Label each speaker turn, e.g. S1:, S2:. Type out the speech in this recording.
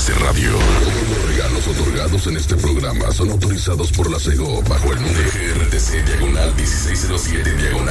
S1: MBS Radio. Los regalos otorgados en este programa son autorizados por la CEGO bajo el número GRTC /1607